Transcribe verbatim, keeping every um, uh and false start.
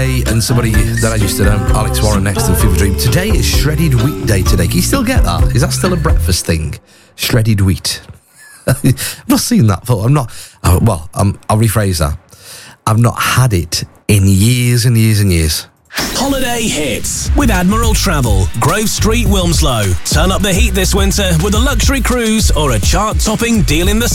today, and somebody that I used to know, Alex Warren, next to Fever Dream. Today is Shredded Wheat Day today. Can you still get that? Is that still a breakfast thing? Shredded wheat. I've not seen that before. I'm not, uh, well, um, I'll rephrase that. I've not had it in years and years and years. Holiday Hits with Admiral Travel, Grove Street, Wilmslow. Turn up the heat this winter with a luxury cruise or a chart-topping deal in the